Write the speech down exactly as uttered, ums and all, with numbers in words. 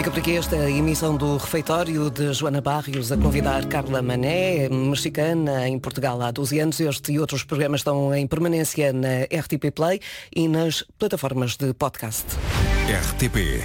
Fica por aqui esta emissão do Refeitório de Joana Barrios a convidar Carla Mané, mexicana em Portugal há doze anos. Este e outros programas estão em permanência na R T P Play e nas plataformas de podcast. R T P